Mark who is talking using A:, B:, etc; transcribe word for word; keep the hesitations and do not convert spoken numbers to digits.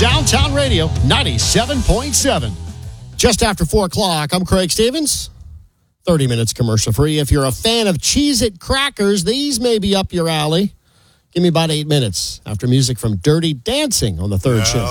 A: Downtown Radio ninety-seven point seven. Just after four o'clock, I'm Craig Stevens. thirty minutes commercial free. If you're a fan of Cheez-It crackers, these may be up your alley. Give me about eight minutes after music from Dirty Dancing on the third
B: well,
A: shift.